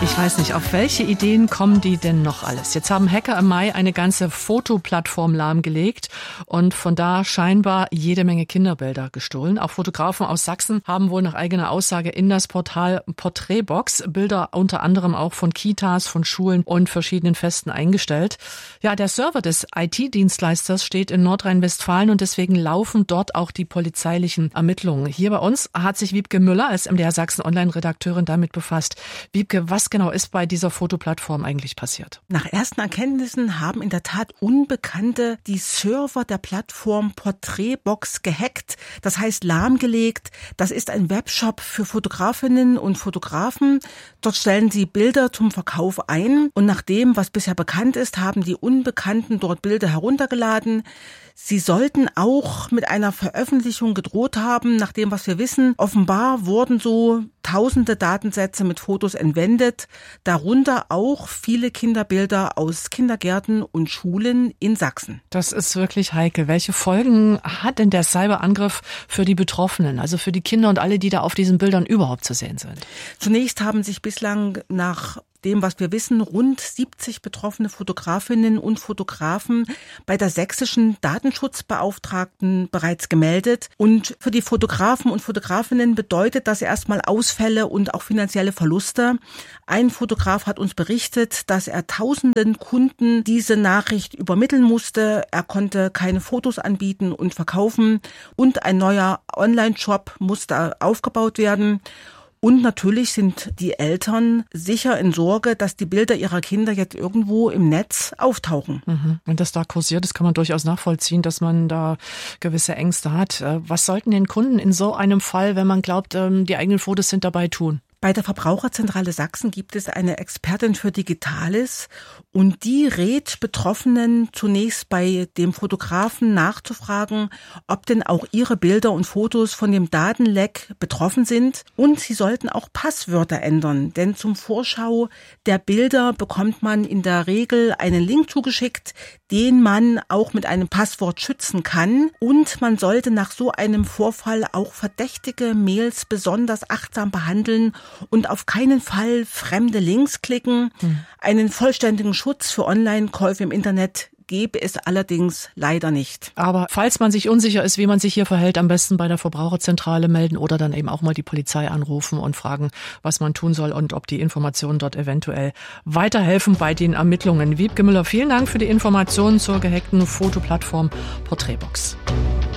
Ich weiß nicht, auf welche Ideen kommen die denn noch alles? Jetzt haben Hacker im Mai eine ganze Fotoplattform lahmgelegt und von da scheinbar jede Menge Kinderbilder gestohlen. Auch Fotografen aus Sachsen haben wohl nach eigener Aussage in das Portal Porträtbox Bilder unter anderem auch von Kitas, von Schulen und verschiedenen Festen eingestellt. Ja, der Server des IT-Dienstleisters steht in Nordrhein-Westfalen und deswegen laufen dort auch die polizeilichen Ermittlungen. Hier bei uns hat sich Wiebke Müller als MDR Sachsen Online-Redakteurin damit befasst. Wiebke, was genau ist bei dieser Fotoplattform eigentlich passiert? Nach ersten Erkenntnissen haben in der Tat Unbekannte die Server der Plattform Porträtbox gehackt, das heißt lahmgelegt. Das ist ein Webshop für Fotografinnen und Fotografen. Dort stellen sie Bilder zum Verkauf ein und nach dem, was bisher bekannt ist, haben die Unbekannten dort Bilder heruntergeladen. Sie sollten auch mit einer Veröffentlichung gedroht haben, nach dem, was wir wissen. Offenbar wurden so tausende Datensätze mit Fotos entwendet, darunter auch viele Kinderbilder aus Kindergärten und Schulen in Sachsen. Das ist wirklich heikel. Welche Folgen hat denn der Cyberangriff für die Betroffenen, also für die Kinder und alle, die da auf diesen Bildern überhaupt zu sehen sind? Zunächst haben sich bislang nach dem, was wir wissen, rund 70 betroffene Fotografinnen und Fotografen bei der sächsischen Datenschutzbeauftragten bereits gemeldet. Und für die Fotografen und Fotografinnen bedeutet das erstmal Ausfälle und auch finanzielle Verluste. Ein Fotograf hat uns berichtet, dass er tausenden Kunden diese Nachricht übermitteln musste. Er konnte keine Fotos anbieten und verkaufen und ein neuer Online-Shop musste aufgebaut werden. Und natürlich sind die Eltern sicher in Sorge, dass die Bilder ihrer Kinder jetzt irgendwo im Netz auftauchen. Wenn das da kursiert, das kann man durchaus nachvollziehen, dass man da gewisse Ängste hat. Was sollten den Kunden in so einem Fall, wenn man glaubt, die eigenen Fotos sind dabei, tun? Bei der Verbraucherzentrale Sachsen gibt es eine Expertin für Digitales und die rät Betroffenen zunächst bei dem Fotografen nachzufragen, ob denn auch ihre Bilder und Fotos von dem Datenleck betroffen sind. Und sie sollten auch Passwörter ändern, denn zum Vorschau der Bilder bekommt man in der Regel einen Link zugeschickt, den man auch mit einem Passwort schützen kann. Und man sollte nach so einem Vorfall auch verdächtige Mails besonders achtsam behandeln und auf keinen Fall fremde Links klicken. Einen vollständigen Schutz für Online-Käufe im Internet gäbe es allerdings leider nicht. Aber falls man sich unsicher ist, wie man sich hier verhält, am besten bei der Verbraucherzentrale melden oder dann eben auch mal die Polizei anrufen und fragen, was man tun soll und ob die Informationen dort eventuell weiterhelfen bei den Ermittlungen. Wiebke Müller, vielen Dank für die Informationen zur gehackten Fotoplattform Porträtbox.